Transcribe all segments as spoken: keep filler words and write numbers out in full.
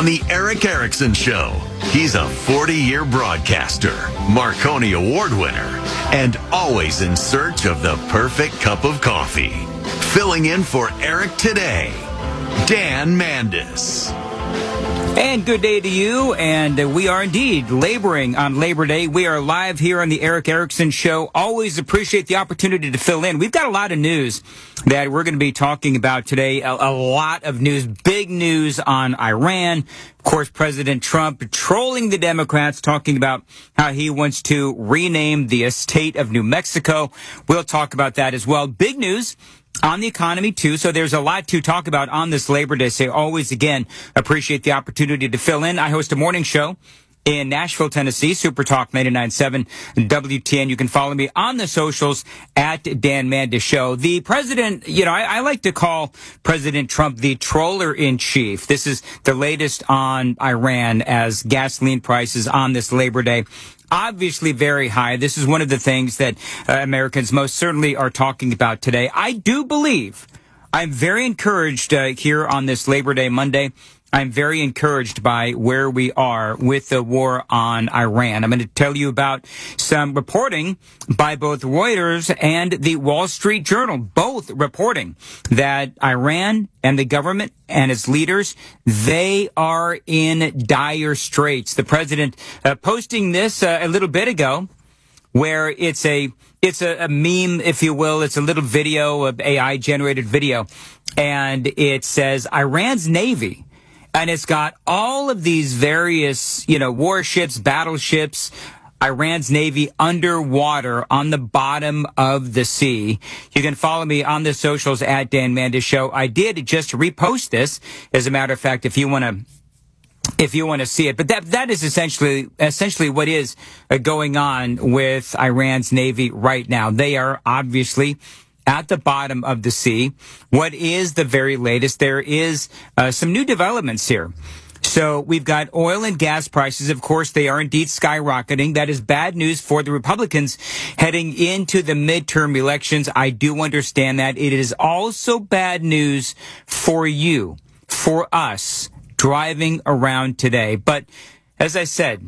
on the Erick Erickson Show. He's a forty-year broadcaster, Marconi Award winner, and always in search of the perfect cup of coffee. Filling in for Eric today, Dan Mandis. And good day to you, and uh, we are indeed laboring on Labor Day. We are live here on the Erick Erickson Show. Always appreciate the opportunity to fill in. We've got a lot of news that we're going to be talking about today. A, a lot of news, big news on Iran. Of course, President Trump trolling the Democrats, talking about how he wants to rename the state of New Mexico. We'll talk about that as well. Big news on the economy, too. So there's a lot to talk about on this Labor Day. So always, again, appreciate the opportunity to fill in. I host a morning show in Nashville, Tennessee, Super Talk ninety-nine point seven W T N. You can follow me on the socials at Dan Mandis Show. The president, you know, I, I like to call President Trump the troller in chief. This is the latest on Iran as gasoline prices on this Labor Day obviously very high. This is one of the things that uh, Americans most certainly are talking about today. I do believe I'm very encouraged uh, here on this Labor Day Monday. I'm very encouraged by where we are with the war on Iran. I'm going to tell you about some reporting by both Reuters and the Wall Street Journal, both reporting that Iran and the government and its leaders, they are in dire straits. The president uh, posting this uh, a little bit ago, where it's a it's a, a meme, if you will. It's a little video, of A I-generated video, and it says Iran's Navy. And it's got all of these various, you know, warships, battleships, Iran's Navy underwater on the bottom of the sea. You can follow me on the socials at Dan Mandis Show. I did just repost this, as a matter of fact, if you want to if you want to see it. But that that is essentially essentially what is uh, going on with Iran's Navy right now. They are obviously at the bottom of the sea. What is the very latest? There is uh, some new developments here. So we've got oil and gas prices. Of course, they are indeed skyrocketing. That is bad news for the Republicans heading into the midterm elections. I do understand that. It is also bad news for you, for us, driving around today. But as I said,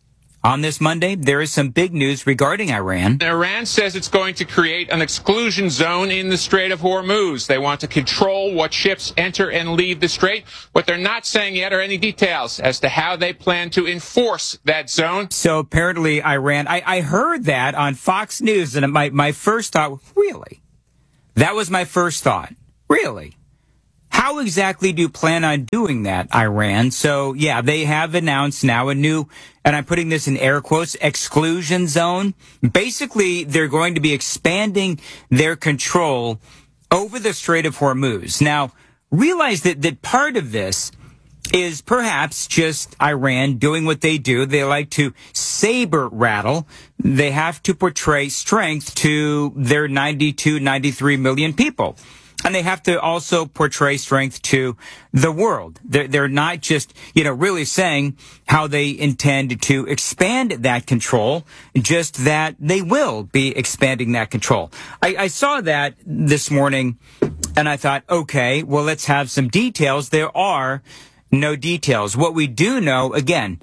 on this Monday, there is some big news regarding Iran. Iran says it's going to create an exclusion zone in the Strait of Hormuz. They want to control what ships enter and leave the strait. What they're not saying yet are any details as to how they plan to enforce that zone. So apparently Iran, I, I heard that on Fox News, and my, my first thought, really? That was my first thought. Really? How exactly do you plan on doing that, Iran? So, yeah, they have announced now a new, and I'm putting this in air quotes, exclusion zone. Basically, they're going to be expanding their control over the Strait of Hormuz. Now, realize that, that part of this is perhaps just Iran doing what they do. They like to saber rattle. They have to portray strength to their ninety-two, ninety-three million people. And they have to also portray strength to the world. They're, they're not just, you know, really saying how they intend to expand that control, just that they will be expanding that control. I, I saw that this morning, and I thought, okay, well, let's have some details. There are no details. What we do know, again,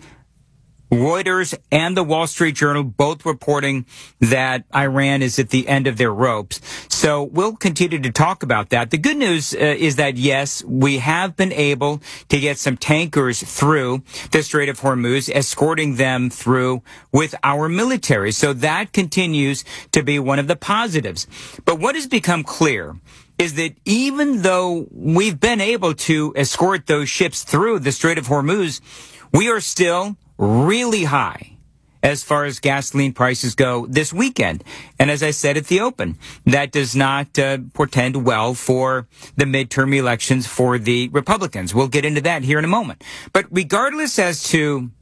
Reuters and the Wall Street Journal both reporting that Iran is at the end of their ropes. So we'll continue to talk about that. The good news uh, is that, yes, we have been able to get some tankers through the Strait of Hormuz, escorting them through with our military. So that continues to be one of the positives. But what has become clear is that even though we've been able to escort those ships through the Strait of Hormuz, we are still really high as far as gasoline prices go this weekend. And as I said at the open, that does not uh, portend well for the midterm elections for the Republicans. We'll get into that here in a moment. But regardless as to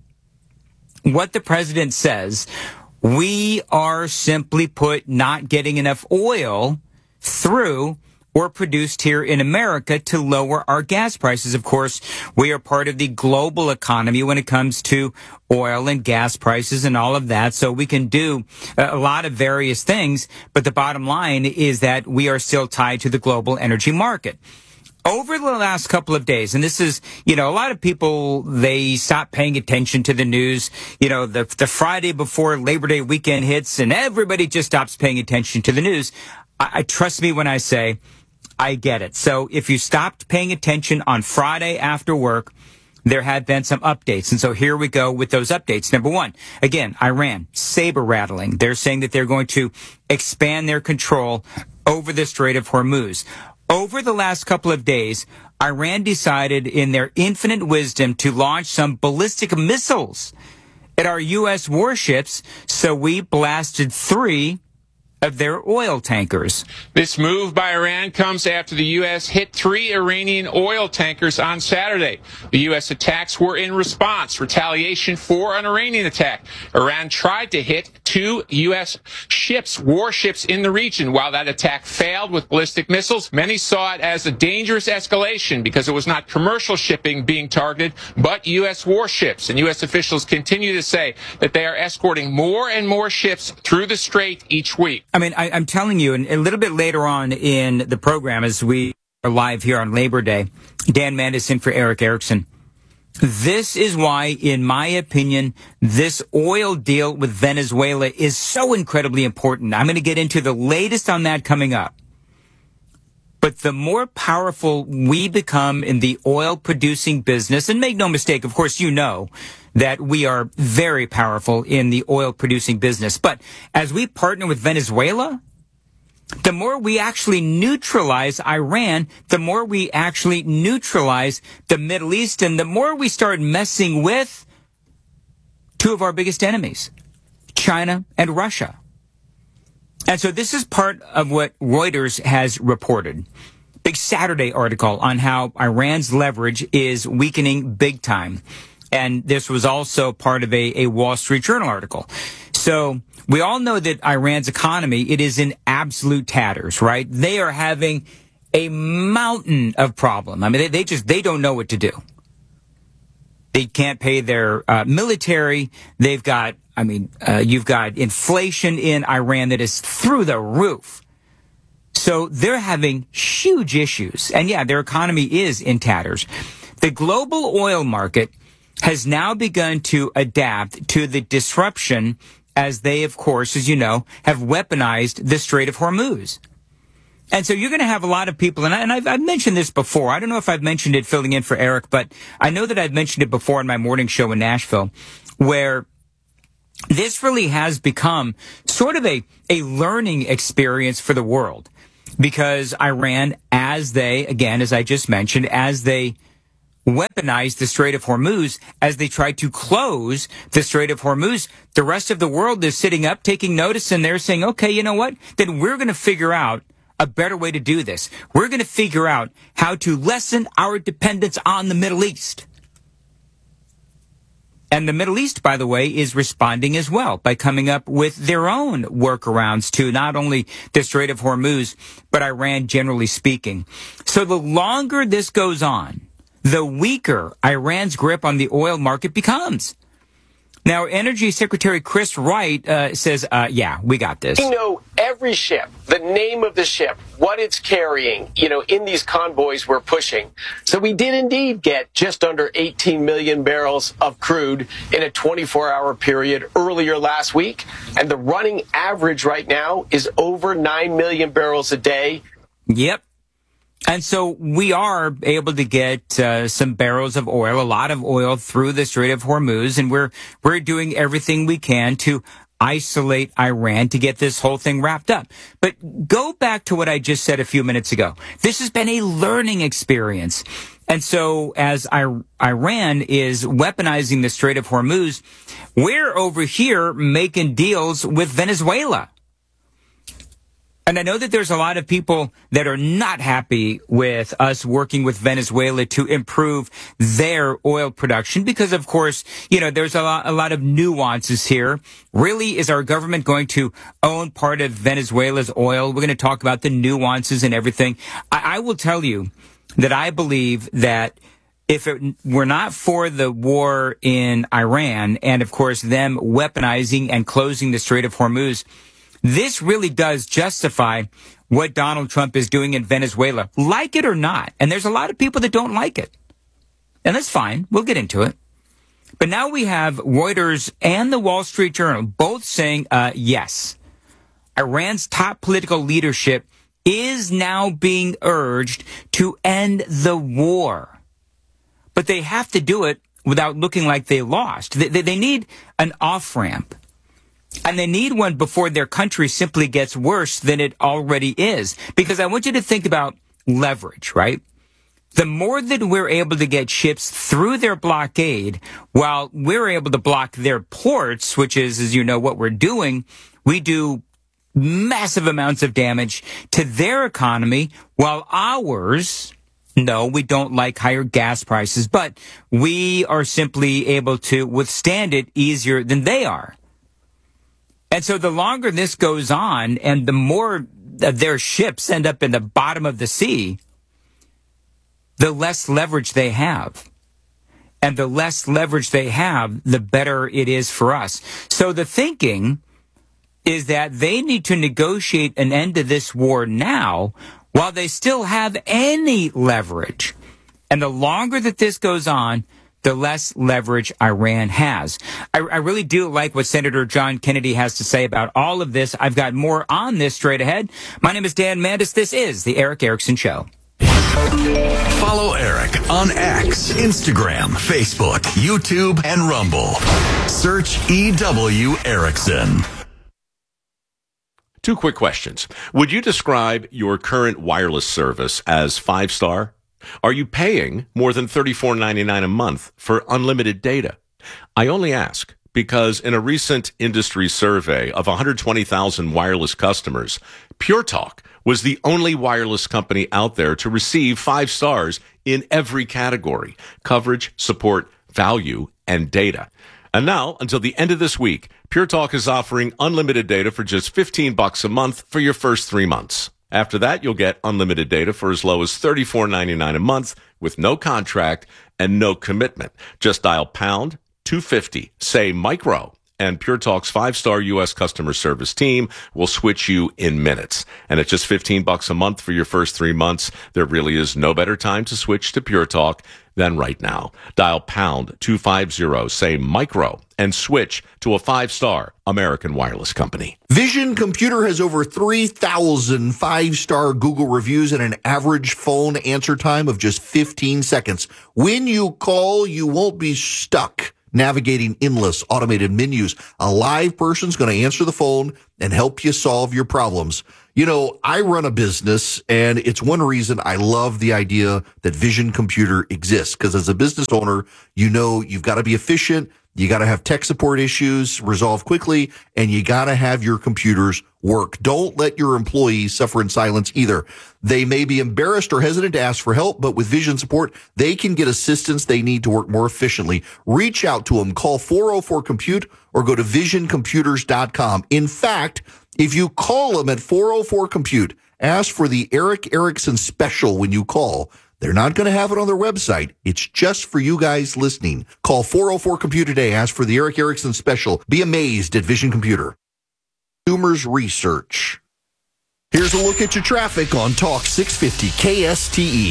what the president says, we are simply put not getting enough oil through or produced here in America to lower our gas prices. Of course, we are part of the global economy when it comes to oil and gas prices and all of that. So we can do a lot of various things. But the bottom line is that we are still tied to the global energy market. over the last couple of days, and this is, you know, a lot of people, they stop paying attention to the news, you know, the, the Friday before Labor Day weekend hits and everybody just stops paying attention to the news. I, I trust me when I say I get it. So if you stopped paying attention on Friday after work, there had been some updates. And so here we go with those updates. Number one, again, Iran, saber rattling. They're saying that they're going to expand their control over the Strait of Hormuz. Over the last couple of days, Iran decided in their infinite wisdom to launch some ballistic missiles at our U S warships. So we blasted three of their oil tankers. This move by Iran comes after the U S hit three Iranian oil tankers on Saturday. The U S attacks were in response, retaliation for an Iranian attack. Iran tried to hit two U S ships, warships in the region. While that attack failed with ballistic missiles, many saw it as a dangerous escalation because it was not commercial shipping being targeted, but U S warships. And U S officials continue to say that they are escorting more and more ships through the strait each week. I mean, I, I'm telling you, and a little bit later on in the program, as we are live here on Labor Day, Dan Mandison for Eric Erickson. This is why, in my opinion, this oil deal with Venezuela is so incredibly important. I'm going to get into the latest on that coming up. But the more powerful we become in the oil-producing business, and make no mistake, of course, you know that we are very powerful in the oil-producing business. But as we partner with Venezuela, the more we actually neutralize Iran, the more we actually neutralize the Middle East, and the more we start messing with two of our biggest enemies, China and Russia. And so this is part of what Reuters has reported. Big Saturday article on how Iran's leverage is weakening big time. And this was also part of a, a Wall Street Journal article. So we all know that Iran's economy, it is in absolute tatters, right? They are having a mountain of problem. I mean, they, they just, they don't know what to do. They can't pay their uh, military. They've got, I mean, uh, you've got inflation in Iran that is through the roof. So they're having huge issues. And yeah, their economy is in tatters. The global oil market has now begun to adapt to the disruption as they, of course, as you know, have weaponized the Strait of Hormuz. And so you're going to have a lot of people, and, I, and I've, I've mentioned this before. I don't know if I've mentioned it filling in for Eric, but I know that I've mentioned it before in my morning show in Nashville, where this really has become sort of a, a learning experience for the world. Because Iran, as they, again, as I just mentioned, as they weaponized the Strait of Hormuz, as they tried to close the Strait of Hormuz, the rest of the world is sitting up, taking notice, and they're saying, okay, you know what? Then we're going to figure out a better way to do this. We're going to figure out how to lessen our dependence on the Middle East. And the Middle East, by the way, is responding as well by coming up with their own workarounds to not only the Strait of Hormuz, but Iran generally speaking. So the longer this goes on, the weaker Iran's grip on the oil market becomes. Now, Energy Secretary Chris Wright uh, says, uh, yeah, we got this. We know every ship, the name of the ship, what it's carrying, you know, in these convoys we're pushing. So we did indeed get just under eighteen million barrels of crude in a twenty-four hour period earlier last week. And the running average right now is over nine million barrels a day. Yep. And so we are able to get uh, some barrels of oil, a lot of oil through the Strait of Hormuz, and we're we're doing everything we can to isolate Iran to get this whole thing wrapped up. But go back to what I just said a few minutes ago. This has been a learning experience. And so as I- Iran is weaponizing the Strait of Hormuz, we're over here making deals with Venezuela. And I know that there's a lot of people that are not happy with us working with Venezuela to improve their oil production because, of course, you know, there's a lot, a lot of nuances here. Really, is our government going to own part of Venezuela's oil? We're going to talk about the nuances and everything. I, I will tell you that I believe that if it were not for the war in Iran and, of course, them weaponizing and closing the Strait of Hormuz, this really does justify what Donald Trump is doing in Venezuela, like it or not. And there's a lot of people that don't like it. And that's fine. We'll get into it. But now we have Reuters and the Wall Street Journal both saying, uh, yes, Iran's top political leadership is now being urged to end the war. But they have to do it without looking like they lost. They, they, they need an off-ramp. And they need one before their country simply gets worse than it already is. Because I want you to think about leverage, right? The more that we're able to get ships through their blockade, while we're able to block their ports, which is, as you know, what we're doing, we do massive amounts of damage to their economy, while ours, no, we don't like higher gas prices, but we are simply able to withstand it easier than they are. And so the longer this goes on and the more of their ships end up in the bottom of the sea, the less leverage they have. And the less leverage they have, the better it is for us. So the thinking is that they need to negotiate an end to this war now while they still have any leverage. And the longer that this goes on, the less leverage Iran has. I, I really do like what Senator John Kennedy has to say about all of this. I've got more on this straight ahead. My name is Dan Mandis. This is The Erick Erickson Show. Follow Eric on X, Instagram, Facebook, YouTube, and Rumble. Search E W Erickson. Two quick questions. Would you describe your current wireless service as five-star? Are you paying more than thirty-four ninety-nine a month for unlimited data? I only ask because in a recent industry survey of one hundred twenty thousand wireless customers, Pure Talk was the only wireless company out there to receive five stars in every category: coverage, support, value, and data. And now, until the end of this week, Pure Talk is offering unlimited data for just fifteen bucks a month for your first three months. After that, you'll get unlimited data for as low as thirty-four ninety-nine a month with no contract and no commitment. Just dial pound two fifty, say micro, and Pure Talk's five-star U S customer service team will switch you in minutes. And at just fifteen bucks a month for your first three months, there really is no better time to switch to Pure Talk than right now. Dial pound two fifty, say micro, and switch to a five-star American wireless company. Vision Computer has over three thousand five-star Google reviews and an average phone answer time of just fifteen seconds. When you call, you won't be stuck navigating endless automated menus. A live person's going to answer the phone and help you solve your problems. You know, I run a business, and it's one reason I love the idea that Vision Computer exists, because as a business owner, you know you've got to be efficient, you got to have tech support issues resolved quickly, and you got to have your computers work. Don't let your employees suffer in silence either. They may be embarrassed or hesitant to ask for help, but with Vision support, they can get assistance they need to work more efficiently. Reach out to them. Call four oh four compute or go to vision computers dot com. In fact, if you call them at four oh four compute, ask for the Erick Erickson special when you call. They're not going to have it on their website. It's just for you guys listening. Call four oh four compute today. Ask for the Erick Erickson special. Be amazed at Vision Computer. Consumers Research. Here's a look at your traffic on Talk six fifty K S T E.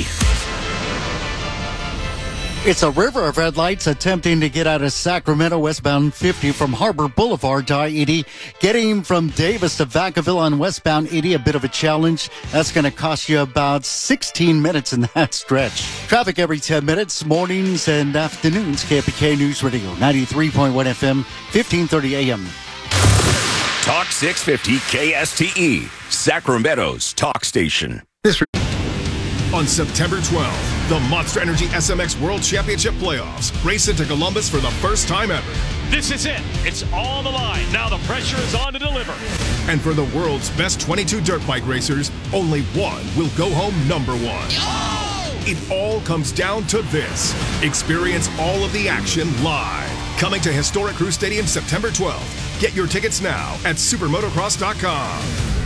It's a river of red lights attempting to get out of Sacramento westbound fifty from Harbor Boulevard to I eighty. Getting from Davis to Vacaville on westbound eighty, a bit of a challenge. That's going to cost you about sixteen minutes in that stretch. Traffic every ten minutes, mornings and afternoons. K P K News Radio, ninety-three point one F M, fifteen thirty A M. Talk six fifty K S T E, Sacramento's talk station. On September twelfth, the Monster Energy S M X World Championship Playoffs race into Columbus for the first time ever. This is it. It's on the line. Now the pressure is on to deliver. And for the world's best twenty-two dirt bike racers, only one will go home number one. Oh! It all comes down to this. Experience all of the action live. Coming to Historic Crew Stadium September twelfth. Get your tickets now at supermotocross dot com.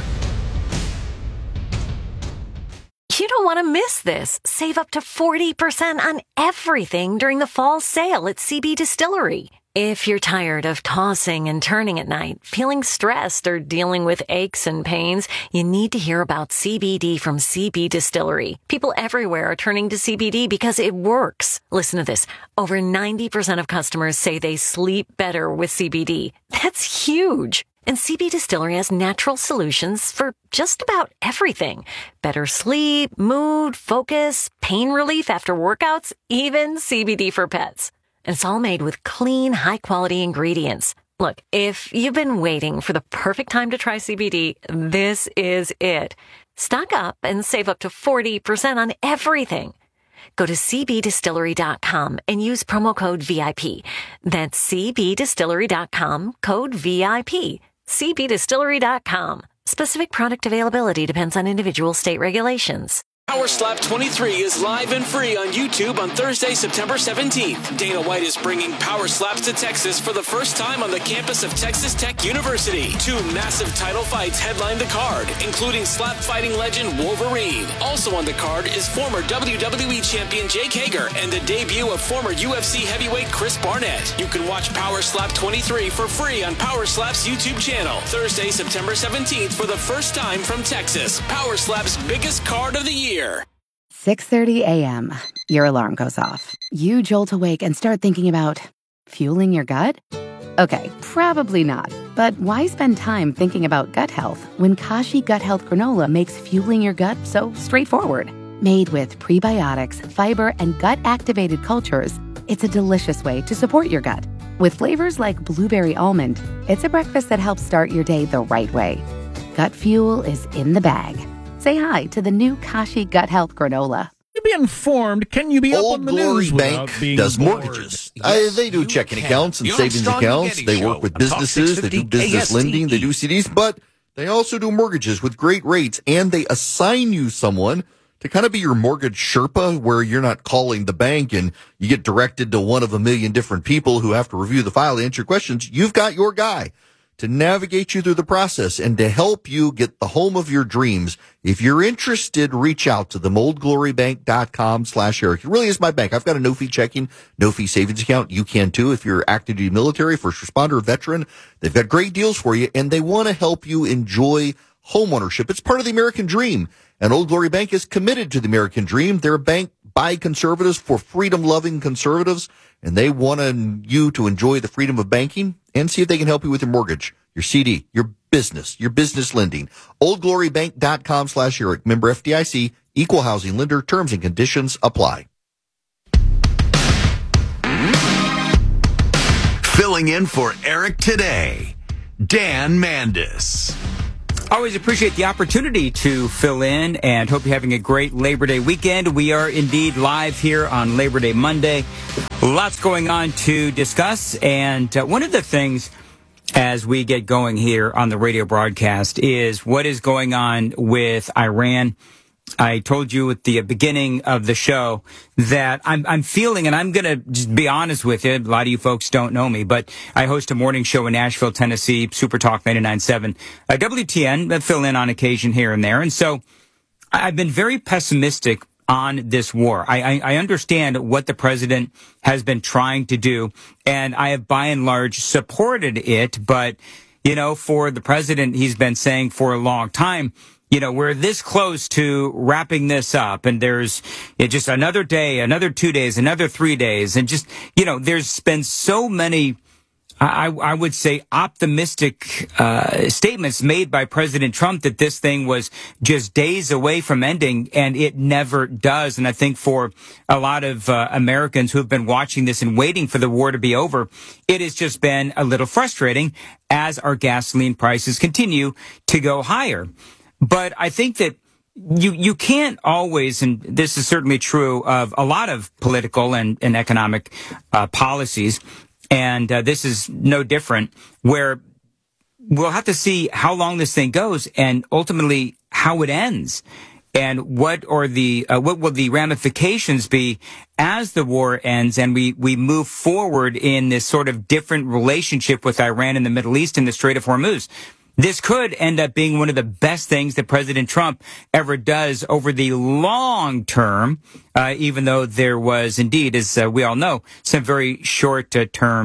You don't want to miss this. Save up to forty percent on everything during the fall sale at C B Distillery. If you're tired of tossing and turning at night, feeling stressed, or dealing with aches and pains, you need to hear about C B D from C B Distillery. People everywhere are turning to C B D because it works. Listen to this. Over ninety percent of customers say they sleep better with C B D. That's huge. And C B Distillery has natural solutions for just about everything. Better sleep, mood, focus, pain relief after workouts, even C B D for pets. And it's all made with clean, high-quality ingredients. Look, if you've been waiting for the perfect time to try C B D, this is it. Stock up and save up to forty percent on everything. Go to c b distillery dot com and use promo code V I P. That's c b distillery dot com, code V I P. c b distillery dot com. Specific product availability depends on individual state regulations. Power Slap twenty-three is live and free on YouTube on Thursday, September seventeenth. Dana White is bringing Power Slaps to Texas for the first time on the campus of Texas Tech University. Two massive title fights headline the card, including slap fighting legend Wolverine. Also on the card is former W W E champion Jake Hager and the debut of former U F C heavyweight Chris Barnett. You can watch Power Slap twenty-three for free on Power Slap's YouTube channel. Thursday, September seventeenth for the first time from Texas. Power Slap's biggest card of the year. six thirty a.m. Your alarm goes off. You jolt awake and start thinking about fueling your gut? Okay, probably not. But why spend time thinking about gut health when Kashi Gut Health Granola makes fueling your gut so straightforward? Made with prebiotics, fiber, and gut-activated cultures, it's a delicious way to support your gut. With flavors like blueberry almond, it's a breakfast that helps start your day the right way. Gut fuel is in the bag. Say hi to the new Kashi Gut Health Granola. You be informed. Can you be Old up on the Glory news Bank without being does bored? mortgages. Uh, they do checking can. accounts and The savings Armstrong accounts. and They Getty work Show with on Talk businesses. They do six fifty business K S T E. lending. They do C Ds, but they also do mortgages with great rates, and they assign you someone to kind of be your mortgage Sherpa, where you're not calling the bank and you get directed to one of a million different people who have to review the file to answer your questions. You've got your guy to navigate you through the process and to help you get the home of your dreams. If you're interested, reach out to them, oldglorybank.com slash Eric. It really is my bank. I've got a no-fee checking, no-fee savings account. You can too if you're active duty military, first responder, veteran. They've got great deals for you, and they want to help you enjoy homeownership. It's part of the American dream, and Old Glory Bank is committed to the American dream. They're a bank by conservatives for freedom-loving conservatives, and they want you to enjoy the freedom of banking and see if they can help you with your mortgage, your C D, your business, your business lending. oldglorybank.com slash Eric. Member F D I C, equal housing lender. Terms and conditions apply. Filling in for Eric today, Dan Mandis. Always appreciate the opportunity to fill in and hope you're having a great Labor Day weekend. We are indeed live here on Labor Day Monday. Lots going on to discuss. And uh, one of the things as we get going here on the radio broadcast is what is going on with Iran. I told you at the beginning of the show that I'm, I'm feeling, and I'm going to just be honest with you, a lot of you folks don't know me, but I host a morning show in Nashville, Tennessee, Super Talk ninety-nine point seven, uh, W T N, I fill in on occasion here and there. And so I've been very pessimistic on this war. I, I, I understand what the president has been trying to do, and I have by and large supported it. But, you know, for the president, he's been saying for a long time, you know, we're this close to wrapping this up, and there's you know, just another day, another two days, another three days. And just, you know, there's been so many, I, I would say, optimistic uh, statements made by President Trump that this thing was just days away from ending, and it never does. And I think for a lot of uh, Americans who have been watching this and waiting for the war to be over, it has just been a little frustrating as our gasoline prices continue to go higher. But I think that you you can't always, and this is certainly true of a lot of political and, and economic uh, policies, and uh, this is no different, where we'll have to see how long this thing goes and ultimately how it ends. And what are the uh, what will the ramifications be as the war ends and we, we move forward in this sort of different relationship with Iran in the Middle East and the Strait of Hormuz? This could end up being one of the best things that President Trump ever does over the long term, uh, even though there was indeed, as uh, we all know, some very short uh, term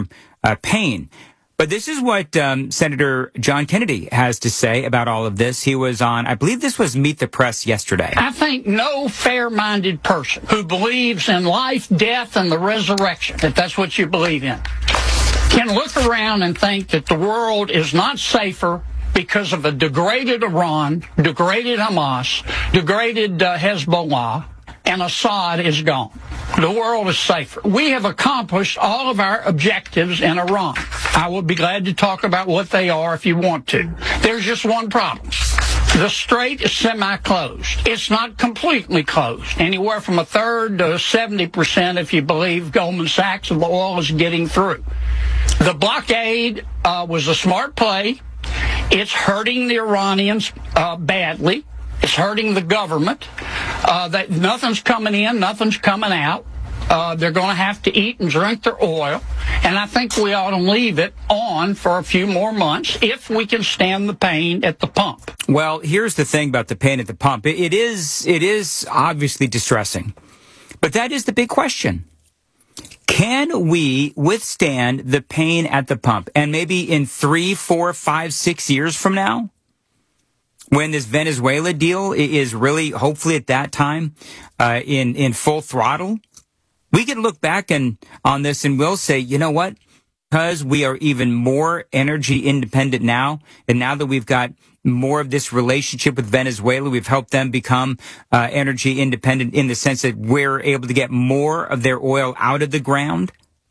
uh, pain. But this is what um, Senator John Kennedy has to say about all of this. He was on, I believe this was Meet the Press yesterday. I think no fair-minded person who believes in life, death, and the resurrection, if that's what you believe in, can look around and think that the world is not safer because of a degraded Iran, degraded Hamas, degraded uh, Hezbollah, and Assad is gone. The world is safer. We have accomplished all of our objectives in Iran. I would be glad to talk about what they are if you want to. There's just one problem. The strait is semi-closed. It's not completely closed. Anywhere from a third to seventy percent, if you believe Goldman Sachs, of the oil is getting through. The blockade uh, was a smart play. It's hurting the Iranians uh, badly. It's hurting the government. Uh, that nothing's coming in, nothing's coming out. Uh, they're going to have to eat and drink their oil. And I think we ought to leave it on for a few more months if we can stand the pain at the pump. Well, here's the thing about the pain at the pump. It, it is, it is obviously distressing. But that is the big question. Can we withstand the pain at the pump? And maybe in three, four, five, six years from now, when this Venezuela deal is really, hopefully at that time, uh, in, in full throttle, we can look back and on this and we'll say, you know what? Because we are even more energy independent now, and now that we've got more of this relationship with Venezuela, we've helped them become uh, energy independent in the sense that we're able to get more of their oil out of the ground.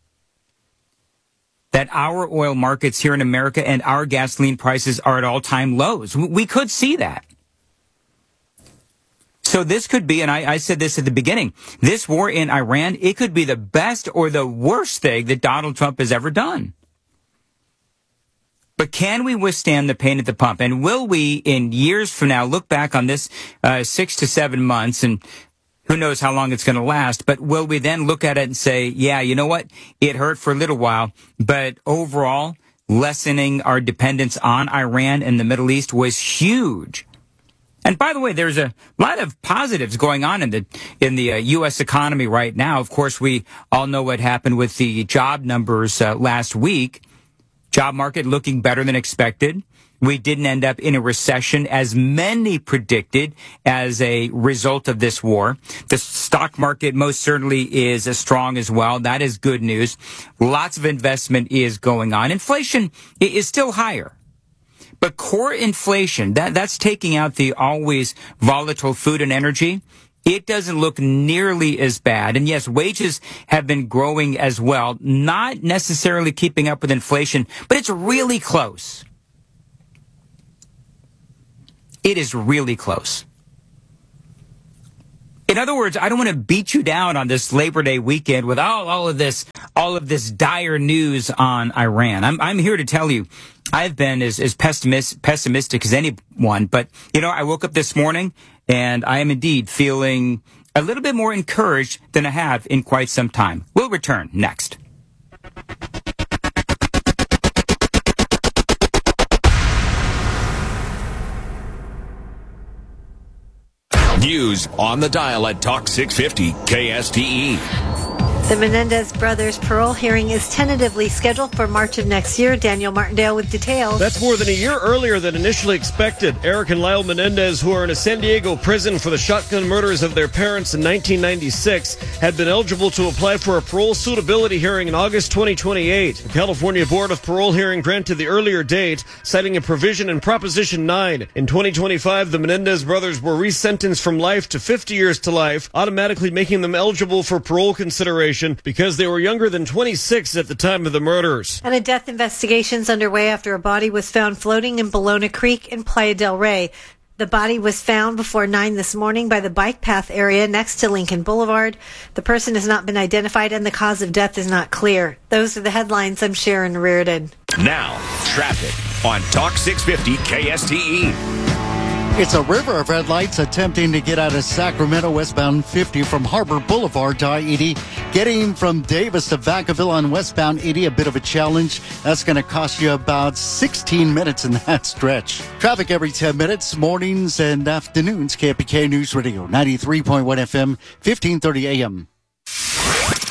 That our oil markets here in America and our gasoline prices are at all-time lows. We could see that. So this could be, and I, I said this at the beginning, this war in Iran, it could be the best or the worst thing that Donald Trump has ever done. But can we withstand the pain at the pump? And will we, in years from now, look back on this uh, six to seven months and who knows how long it's going to last, but will we then look at it and say, yeah, you know what? It hurt for a little while, but overall, lessening our dependence on Iran and the Middle East was huge. And by the way, there's a lot of positives going on in the in the uh, U S economy right now. Of course, we all know what happened with the job numbers uh, last week. Job market looking better than expected. We didn't end up in a recession as many predicted as a result of this war. The stock market most certainly is as strong as well. That is good news. Lots of investment is going on. Inflation is still higher. But core inflation, that, that's taking out the always volatile food and energy. It doesn't look nearly as bad. And yes, wages have been growing as well, not necessarily keeping up with inflation, but it's really close. It is really close. In other words, I don't want to beat you down on this Labor Day weekend with all, all of this, all of this dire news on Iran. I'm, I'm here to tell you, I've been as, as pessimist, pessimistic as anyone, but you know, I woke up this morning and I am indeed feeling a little bit more encouraged than I have in quite some time. We'll return next. News on the dial at Talk six fifty K S T E. The Menendez brothers' parole hearing is tentatively scheduled for March of next year. Daniel Martindale with details. That's more than a year earlier than initially expected. Eric and Lyle Menendez, who are in a San Diego prison for the shotgun murders of their parents in nineteen ninety-six, had been eligible to apply for a parole suitability hearing in August twenty twenty-eight. The California Board of Parole Hearing granted the earlier date, citing a provision in Proposition nine. In twenty twenty-five, the Menendez brothers were resentenced from life to fifty years to life, automatically making them eligible for parole consideration because they were younger than twenty-six at the time of the murders. And a death investigation is underway after a body was found floating in Bologna Creek in Playa del Rey. The body was found before nine this morning by the bike path area next to Lincoln Boulevard. The person has not been identified and the cause of death is not clear. Those are the headlines. I'm Sharon Reardon. Now, traffic on Talk six fifty K S T E. It's a river of red lights attempting to get out of Sacramento westbound fifty from Harbor Boulevard to I eighty. Getting from Davis to Vacaville on westbound eighty, a bit of a challenge. That's going to cost you about sixteen minutes in that stretch. Traffic every ten minutes, mornings and afternoons. K P K News Radio, ninety-three point one F M, fifteen thirty A M.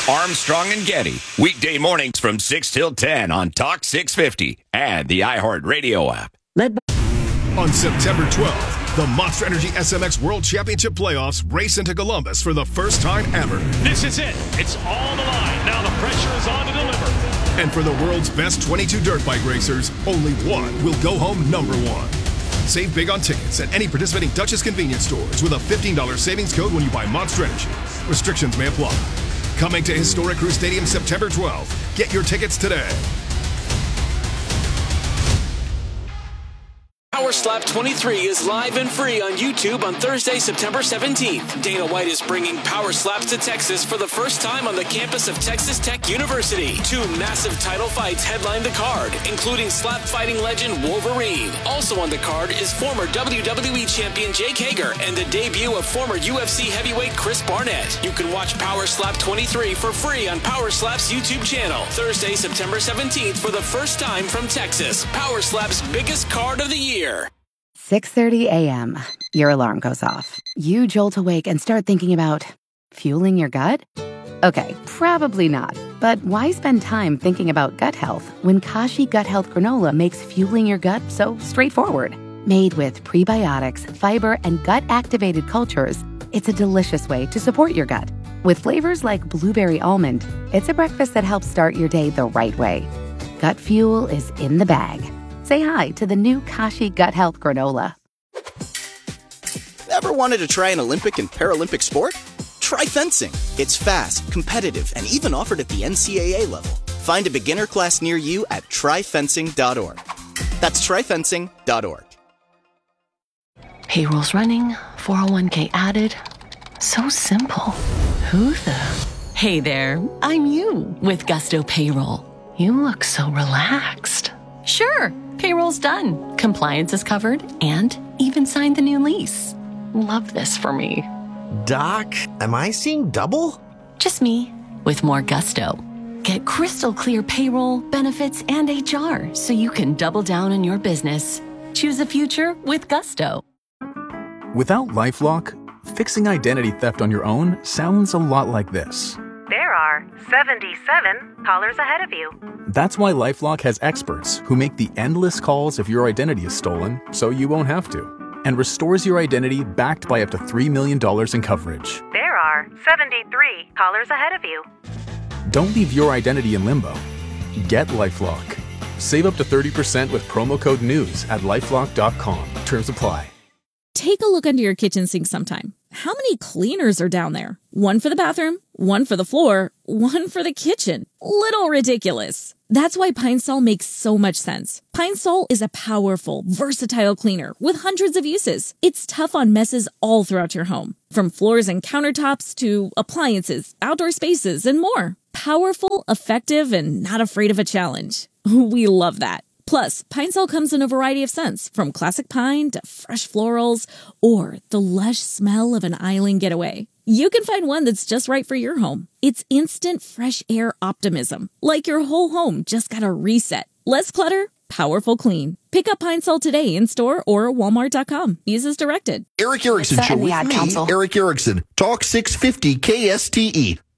Armstrong and Getty. Weekday mornings from six till ten on Talk six fifty and the iHeartRadio app. On September twelfth, the Monster Energy S M X World Championship Playoffs race into Columbus for the first time ever. This is it. It's all the line. Now the pressure is on to deliver. And for the world's best twenty-two dirt bike racers, only one will go home number one. Save big on tickets at any participating Dutchess convenience stores with a fifteen dollars savings code when you buy Monster Energy. Restrictions may apply. Coming to Historic Crew Stadium September twelfth. Get your tickets today. Power Slap twenty-three is live and free on YouTube on Thursday, September seventeenth. Dana White is bringing Power Slaps to Texas for the first time on the campus of Texas Tech University. Two massive title fights headline the card, including slap fighting legend Wolverine. Also on the card is former W W E champion Jake Hager and the debut of former U F C heavyweight Chris Barnett. You can watch Power Slap twenty-three for free on Power Slap's YouTube channel. Thursday, September seventeenth for the first time from Texas. Power Slap's biggest card of the year. six thirty a.m. Your alarm goes off. You jolt awake and start thinking about fueling your gut? Okay, probably not. But why spend time thinking about gut health when Kashi Gut Health Granola makes fueling your gut so straightforward? Made with prebiotics, fiber, and gut-activated cultures, it's a delicious way to support your gut. With flavors like blueberry almond, it's a breakfast that helps start your day the right way. Gut fuel is in the bag. Say hi to the new Kashi Gut Health Granola. Ever wanted to try an Olympic and Paralympic sport? Try fencing. It's fast, competitive, and even offered at the N C A A level. Find a beginner class near you at try fencing dot org. That's try fencing dot org. Payroll's running, four oh one k added. So simple. Who the? Hey there, I'm you with Gusto Payroll. You look so relaxed. Sure, payroll's done. Compliance is covered and even signed the new lease. Love this for me. Doc, am I seeing double? Just me with more gusto. Get crystal clear payroll, benefits, and H R so you can double down on your business. Choose a future with Gusto. Without LifeLock, fixing identity theft on your own sounds a lot like this. There are seventy-seven callers ahead of you. That's why LifeLock has experts who make the endless calls if your identity is stolen so you won't have to, and restores your identity backed by up to three million dollars in coverage. There are seventy-three callers ahead of you. Don't leave your identity in limbo. Get LifeLock. Save up to thirty percent with promo code NEWS at lifelock dot com. Terms apply. Take a look under your kitchen sink sometime. How many cleaners are down there? One for the bathroom, one for the floor, one for the kitchen. Little ridiculous. That's why Pine Sol makes so much sense. Pine Sol is a powerful, versatile cleaner with hundreds of uses. It's tough on messes all throughout your home, from floors and countertops to appliances, outdoor spaces, and more. Powerful, effective, and not afraid of a challenge. We love that. Plus, Pine Sol comes in a variety of scents, from classic pine to fresh florals, or the lush smell of an island getaway. You can find one that's just right for your home. It's instant fresh air optimism, like your whole home just got a reset. Less clutter, powerful clean. Pick up Pine Sol today in store or walmart dot com. Use as directed. Eric Erickson Show with me, Council. Eric Erickson. Talk six fifty K S T E.